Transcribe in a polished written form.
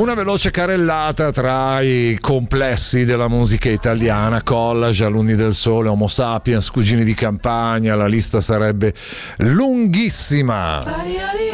Una veloce carrellata tra i complessi della musica italiana: Collage, Alunni del Sole, Homo Sapiens, Cugini di Campagna, la lista sarebbe lunghissima.